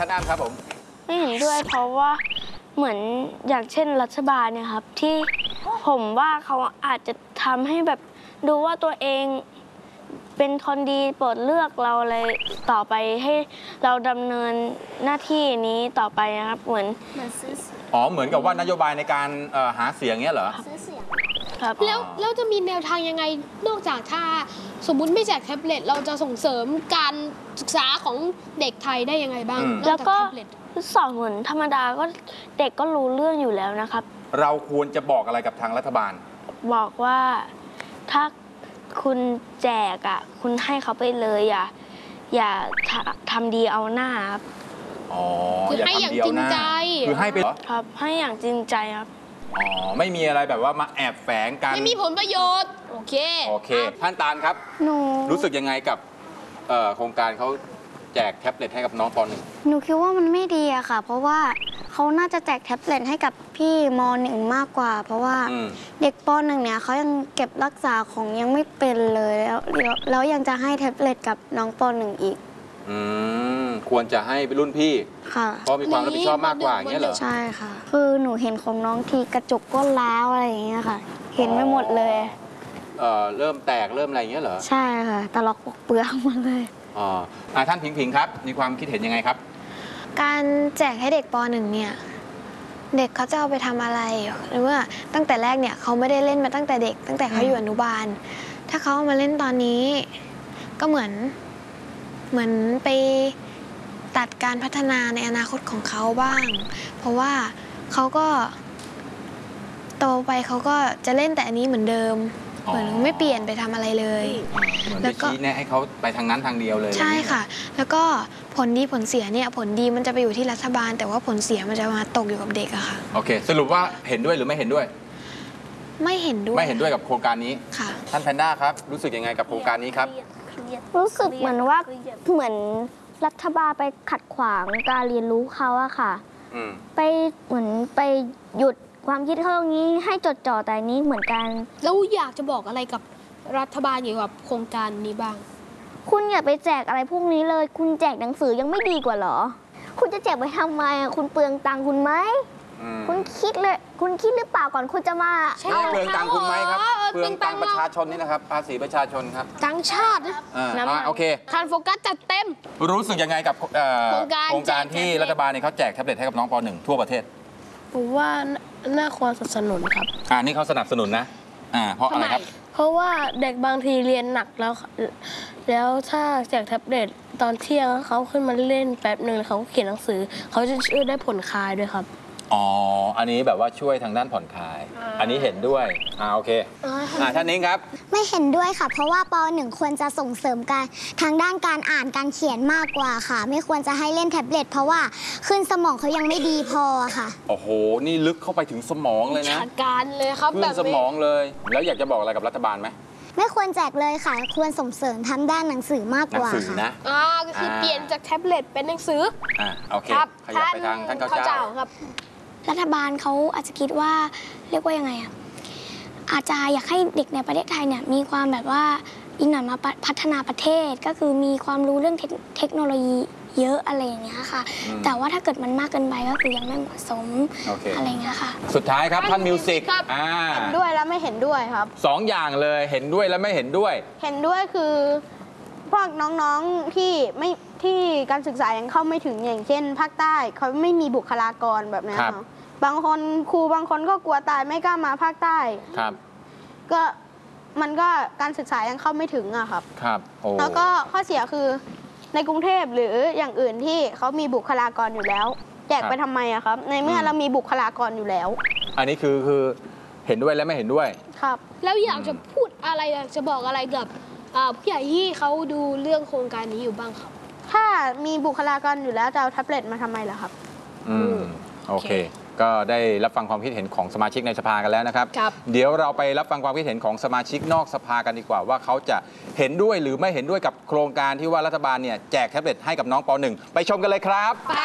ท่านอ้ำครับผมไม่เห็นด้วยเพราะว่าเหมือนอย่างเช่นรัฐบาลเนี่ยครับที่ผมว่าเขาอาจจะทำให้แบบดูว่าตัวเองเป็นคนดีโปรดเลือกเราอะไรต่อไปให้เราดำเนินหน้าที่นี้ต่อไปนะครับเหมือนซื้อเสียงเหมือนกับว่านโยบายในการหาเสียงเงี้ยเหรอซื้อเสียงครับแล้วจะมีแนวทางยังไงนอกจากถ้าสมมุติไม่แจกแท็บเล็ตเราจะส่งเสริมการศึกษาของเด็กไทยได้ยังไงบ้างแล้วก็สอนเหมือนธรรมดาก็เด็กก็รู้เรื่องอยู่แล้วนะครับเราควรจะบอกอะไรกับทางรัฐบาลบอกว่าถ้าคุณแจกคุณให้เขาไปเลยอย่าทำดีเอาหน้าครับคือให้อย่างจริงใจคือให้ไปครับให้อย่างจริงใจครับไม่มีอะไรแบบว่ามาแอบแฝงกันไม่มีผลประโยชน์โอเคท่านตาลครับหนูรู้สึกยังไงกับโครงการเขาแจกแท็บเล็ตให้กับน้องป .1 หนูคิดว่ามันไม่ดีอะค่ะเพราะว่าเขาน่าจะแจกแท็บเล็ตให้กับพี่ม .1 มากกว่าเพราะว่าเด็กป .1 เนี่ยเขายังเก็บรักษาของยังไม่เป็นเลยแล้วยังจะให้แท็บเล็ตกับน้องป .1 อีกควรจะให้รุ่นพี่ค่ะเพราะมีความรับผิดชอบมากกว่าอย่างเงี้ยเหรอใช่ค่ะคือหนูเห็นของน้องทีกระจกก็ร้าวอะไรอย่างเงี้ยค่ะเห็นไม่หมดเลยเริ่มแตกเริ่มอะไรอย่างเงี้ยเหรอใช่ค่ะตลอกปกเปลือกมาเลยท่านพิงครับมีความคิดเห็นยังไงครับการแจกให้เด็กป .1 เนี่ยเด็กเขาจะเอาไปทำอะไรหรือว่าตั้งแต่แรกเนี่ยเขาไม่ได้เล่นมาตั้งแต่เด็กตั้งแต่เขาอยู่อนุบาลถ้าเขาเอามาเล่นตอนนี้ก็เหมือนไปตัดการพัฒนาในอนาคตของเขาบ้างเพราะว่าเขาก็โตไปเขาก็จะเล่นแต่อันนี้เหมือนเดิมเหมือนไม่เปลี่ยนไปทำอะไรเลยแล้วก็ชี้แนะให้เขาไปทางนั้นทางเดียวเลยใช่ค่ะแล้วก็ผลดีผลเสียเนี่ยผลดีมันจะไปอยู่ที่รัฐบาลแต่ว่าผลเสียมันจะมาตกอยู่กับเด็กอะค่ะโอเคสรุปว่าเห็นด้วยหรือไม่เห็นด้วยไม่เห็นด้วยกับโครงการนี้ค่ะท่านแพนด้าครับรู้สึกยังไงกับโครงการนี้ครับรู้สึกเหมือนว่าเหมือนรัฐบาลไปขัดขวางการเรียนรู้เขาอะค่ะไปเหมือนไปหยุดความคิดเขาอย่างนี้ให้จดจ่อแต่นี้เหมือนกันแล้วอยากจะบอกอะไรกับรัฐบาลเกี่ยวกับโครงการนี้บ้างคุณอย่าไปแจกอะไรพวกนี้เลยคุณแจกหนังสือยังไม่ดีกว่าหรอคุณจะแจกไปทำไมคุณเปลืองตังค์คุณไหมคุณคิดหรือเปล่าก่อนคุณจะมาเปลืองตังค์คุณไหมครับเปลืองตังค์ประชาชนนี่นะครับภาษีประชาชนครับตังชาติโอเคการโฟกัสจัดเต็มรู้สึกยังไงกับโครงการที่รัฐบาลเนี่ยเขาแจกแท็บเล็ตให้กับน้องป .1 ทั่วประเทศผมว่าน่าควรสนับสนุนครับนี่เขาสนับสนุนนะเพราะอะไรครับเพราะว่าเด็กบางทีเรียนหนักแล้วถ้าแจกแท็บเล็ตตอนเที่ยงเขาขึ้นมาเล่นแป๊บหนึ่งเขาเขียนหนังสือเขาจะช่วยได้ผ่อนคลายด้วยครับอันนี้แบบว่าช่วยทางด้านผ่อนคลายอันนี้เห็นด้วยโอเคท่านนิ้งครับไม่เห็นด้วยค่ะเพราะว่าป .1 ควรจะส่งเสริมการทางด้านการอ่านการเขียนมากกว่าค่ะไม่ควรจะให้เล่นแท็บเล็ตเพราะว่าขึ้นสมองเขายังไม่ดีพอค่ะโอ้โหนี่ลึกเข้าไปถึงสมองเลยนะการเลยครับขึ้นสมองเลยแล้วอยากจะบอกอะไรกับรัฐบาลไหมไม่ควรแจกเลยค่ะควรส่งเสริมทางด้านหนังสือมากกว่าค่ะก็คือเปลี่ยนจากแท็บเล็ตเป็นหนังสือโอเคขยับไปทางท่านเจ้าครับรัฐบาลเขาอาจจะคิดว่าเรียกว่ายังไงอาจจะอยากให้เด็กในประเทศไทยเนี่ยมีความแบบว่าอีกหน่อยมาพัฒนาประเทศก็คือมีความรู้เรื่องเทคโนโลยีเยอะอะไรอย่างเงี้ยค่ะแต่ว่าถ้าเกิดมันมากเกินไปก็คือยังไม่เหมาะสมอะไรเงี้ยค่ะสุดท้ายครับท่านมิวสิกเห็นด้วยและไม่เห็นด้วยครับ 2 อย่างเลยเห็นด้วยและไม่เห็นด้วยเห็นด้วยคือพวกน้องๆที่การศึกษายังเข้าไม่ถึงอย่างเช่นภาคใต้เขาไม่มีบุคลากรแบบนี้บางคนครูบางคนก็กลัวตายไม่กล้ามาภาคใต้ครับก็มันก็การศึกษายังเข้าไม่ถึงอะครับแล้วก็ข้อเสียคือในกรุงเทพหรืออย่างอื่นที่เขามีบุคลากรอยู่แล้วแจกไปทำไมอะครับในเมื่อเรามีบุคลากรอยู่แล้วอันนี้คือเห็นด้วยและไม่เห็นด้วยครับแล้วอยากจะพูดอะไรอยากจะบอกอะไรกับผู้ใหญ่ที่เขาดูเรื่องโครงการนี้อยู่บ้างครับถ้ามีบุคลากรอยู่แล้วจะเอาแท็บเล็ตมาทำไมล่ะครับโอเคก็ได้รับฟังความคิดเห็นของสมาชิกในสภากันแล้วนะครับเดี๋ยวเราไปรับฟังความคิดเห็นของสมาชิกนอกสภากันดีกว่าว่าเขาจะเห็นด้วยหรือไม่เห็นด้วยกับโครงการที่ว่ารัฐบาลเนี่ยแจกแท็บเล็ตให้กับน้องป .1 ไปชมกันเลยครับไป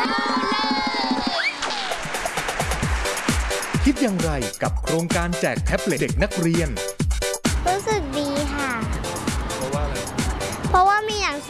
คิดอย่างไรกับโครงการแจกแท็บเล็ตเด็กนักเรียนรู้สึกดีค่ะเพราะว่าอะไรเพราะว่ามีหนังสื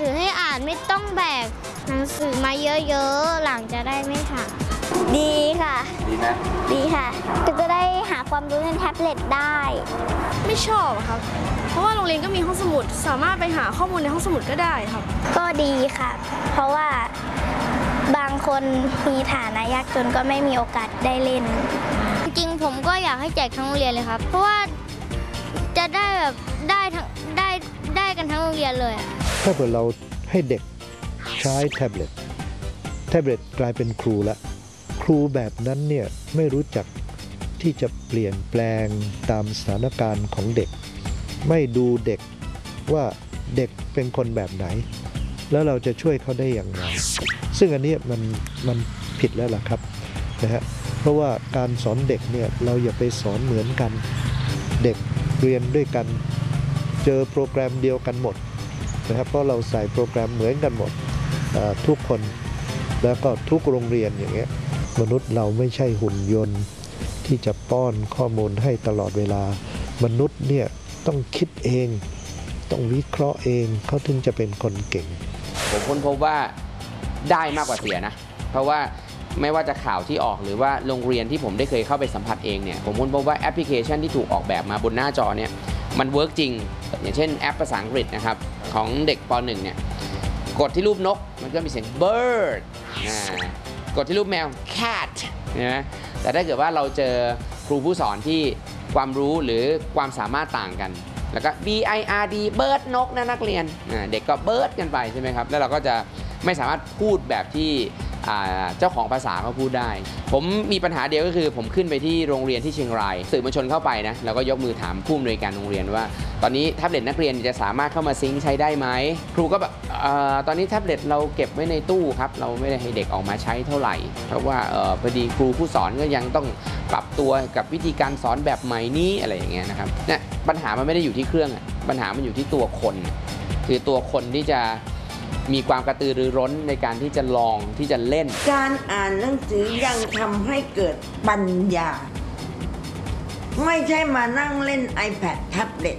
สือให้อ่านไม่ต้องแบกหนังสือมาเยอะๆหลังจะได้ไม่หักดีค่ะดีไหมดีค่ะก็จะได้หาความรู้ในแท็บเล็ตได้ไม่ชอบครับเพราะว่าโรงเรียนก็มีห้องสมุดสามารถไปหาข้อมูลในห้องสมุดก็ได้ครับก็ดีค่ะ เพราะว่าบางคนมีฐานะยากจนก็ไม่มีโอกาสได้เล่นจริงๆผมก็อยากให้แจกทั้งโรงเรียนเลยครับเพราะว่าจะได้แบบได้กันทั้งโรงเรียนเลยถ้าเกิดเราให้เด็กใช้แท็บเล็ตกลายเป็นครูละครูแบบนั้นเนี่ยไม่รู้จักที่จะเปลี่ยนแปลงตามสถานการณ์ของเด็กไม่ดูเด็กว่าเด็กเป็นคนแบบไหนแล้วเราจะช่วยเขาได้อย่างไรซึ่งอันนี้มันผิดแล้วล่ะครับนะฮะเพราะว่าการสอนเด็กเนี่ยเราอย่าไปสอนเหมือนกันเด็กเรียนด้วยกันเจอโปรแกรมเดียวกันหมดนะครับเพราะเราใส่โปรแกรมเหมือนกันหมดทุกคนแล้วก็ทุกโรงเรียนอย่างเงี้ยมนุษย์เราไม่ใช่หุ่นยนต์ที่จะป้อนข้อมูลให้ตลอดเวลามนุษย์เนี่ยต้องคิดเองต้องวิเคราะห์เองเขาถึงจะเป็นคนเก่งผมค้นพบว่าได้มากกว่าเสียนะเพราะว่าไม่ว่าจะข่าวที่ออกหรือว่าโรงเรียนที่ผมได้เคยเข้าไปสัมผัสเองเนี่ยผมค้นพบว่าแอปพลิเคชันที่ถูกออกแบบมาบนหน้าจอเนี่ยมันเวิร์กจริงอย่างเช่นแอปภาษาอังกฤษนะครับของเด็กป .1 เนี่ยกดที่รูปนกมันก็มีเสียง bird กดที่รูปแมว cat นะแต่ถ้าเกิดว่าเราเจอครูผู้สอนที่ความรู้หรือความสามารถต่างกันแล้วก็ bird bird นกนะนักเรียนเด็กก็ bird กันไปใช่ไหมครับแล้วเราก็จะไม่สามารถพูดแบบที่เจ้าของภาษาเขาพูดได้ผมมีปัญหาเดียวก็คือผมขึ้นไปที่โรงเรียนที่เชียงรายสื่อมวลชนเข้าไปนะแล้วก็ยกมือถามผู้อำนวยการโรงเรียนว่าตอนนี้แท็บเล็ตนักเรียนจะสามารถเข้ามาซิงค์ใช้ได้ไหมครูก็แบบตอนนี้แท็บเล็ตเราเก็บไว้ในตู้ครับเราไม่ได้ให้เด็กออกมาใช้เท่าไหร่เพราะว่าพอดีครูผู้สอนก็ยังต้องปรับตัวกับวิธีการสอนแบบใหม่นี้อะไรอย่างเงี้ยนะครับเนี่ยปัญหามันไม่ได้อยู่ที่เครื่องปัญหามันอยู่ที่ตัวคนคือตัวคนที่จะมีความกระตือรือร้นในการที่จะลองที่จะเล่นการอ่านหนังสือยังทำให้เกิดปัญญาไม่ใช่มานั่งเล่น iPad แท็บเล็ต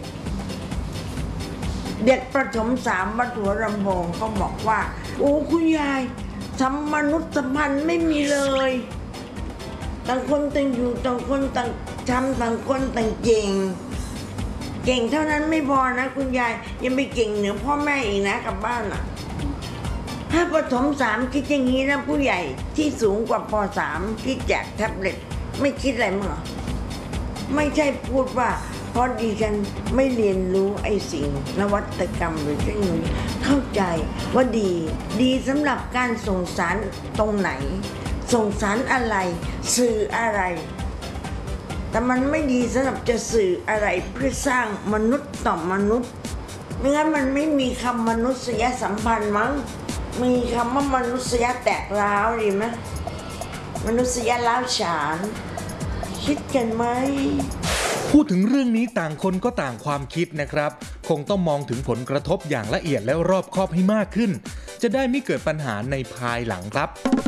เด็กประถม3วัดหัวลำโพงเขาบอกว่าโอ้คุณยายมนุษยสัมพันธ์ไม่มีเลยต่างคนต่างอยู่ต่างคนต่างทำต่างคนต่างเก่งเท่านั้นไม่พอนะคุณยายยังไปเก่งเหนือพ่อแม่อีกนะกับบ้านถ้าประถม3คิดอย่างนี้นะผู้ใหญ่ที่สูงกว่าป.3 ที่แจกแท็บเล็ตไม่คิดอะไรมั้งเหรอไม่ใช่พูดว่าเพราะดิฉันไม่เรียนรู้ไอ้สิ่งนวัตกรรมหรือเทคโนโลยีเข้าใจว่าดีสำหรับการส่งสารตรงไหนส่งสารอะไรสื่ออะไรแต่มันไม่ดีสำหรับจะสื่ออะไรเพื่อสร้างมนุษย์ต่อมนุษย์ไม่งั้นมันไม่มีคำมนุษยสัมพันธ์มั้งมีคำว่ามนุษยแตกร้าวดีไหมมนุษยร้าวฉานคิดกันไหมพูดถึงเรื่องนี้ต่างคนก็ต่างความคิดนะครับคงต้องมองถึงผลกระทบอย่างละเอียดและรอบคอบให้มากขึ้นจะได้ไม่เกิดปัญหาในภายหลังครับ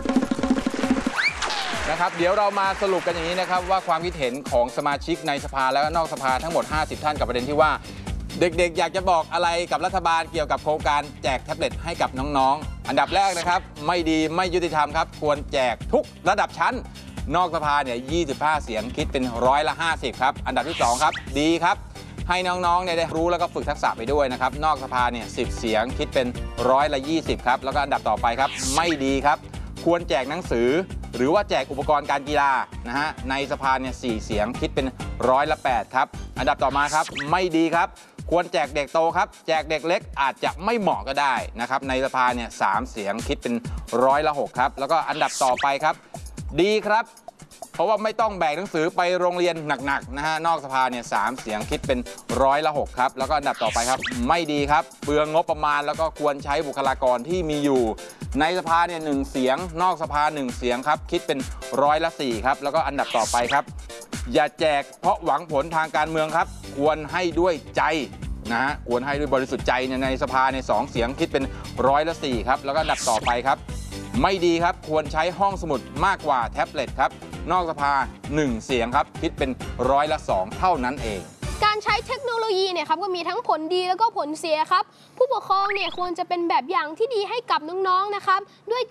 นะครับเดี๋ยวเรามาสรุปกันอย่างนี้นะครับว่าความคิดเห็นของสมาชิกในสภาและนอกสภาทั้งหมด50ท่านกับประเด็นที่ว่าเด็กๆอยากจะบอกอะไรกับรัฐบาลเกี่ยวกับโครงการแจกแท็บเล็ตให้กับน้องๆอันดับแรกนะครับไม่ดีไม่ยุติธรรมครับควรแจกทุกระดับชั้นนอกสภาเนี่ย25เสียงคิดเป็น50%ครับอันดับที่2ครับดีครับให้น้องๆเนี่ยได้รู้แล้วก็ฝึกทักษะไปด้วยนะครับนอกสภาเนี่ย10เสียงคิดเป็น20%ครับแล้วก็อันดับต่อไปครับไม่ดีครับควรแจกหนังสือหรือว่าแจกอุปกรณ์การกีฬานะฮะในสภาเนี่ย4เสียงคิดเป็น8%ครับอันดับต่อมาครับไม่ดีครับควรแจกเด็กโตครับแจกเด็กเล็กอาจจะไม่เหมาะก็ได้นะครับในสภาเนี่ย3เสียงคิดเป็น6%ครับแล้วก็อันดับต่อไปครับดีครับเพราะว่าไม่ต้องแบกหนังสือไปโรงเรียนหนักๆนะฮะนอกสภาเนี่ย3เสียงคิดเป็น6%ครับแล้วก็อันดับต่อไปครับไม่ดีครับเปลืองงบประมาณแล้วก็ควรใช้บุคลากรที่มีอยู่ในสภาเนี่ย1เสียงนอกสภา1เสียงครับคิดเป็น4%ครับแล้วก็อันดับต่อไปครับอย่าแจกเพราะหวังผลทางการเมืองครับควรให้ด้วยใจนะฮะควรให้ด้วยบริสุทธิ์ใจในสภาใน2เสียงคิดเป็น4%ครับแล้วก็อันดับต่อไปครับไม่ดีครับควรใช้ห้องสมุดมากกว่าแท็บเล็ตครับนอกสภา1เสียงครับคิดเป็น2%เท่านั้นเองการใช้เทคโนโลยีเนี่ยครับก็มีทั้งผลดีแล้วก็ผลเสียครับผู้ปกครองเนี่ยควรจะเป็นแบบอย่างที่ดีให้กับน้องๆนะครับด้วย